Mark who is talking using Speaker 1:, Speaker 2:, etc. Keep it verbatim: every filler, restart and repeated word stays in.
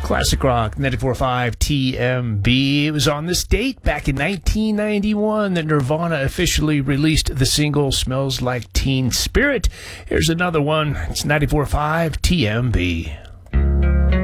Speaker 1: Classic Rock, ninety-four point five T M B. It was on this date back in nineteen ninety-one that Nirvana officially released the single Smells Like Teen Spirit. Here's another one. It's ninety-four point five T M B.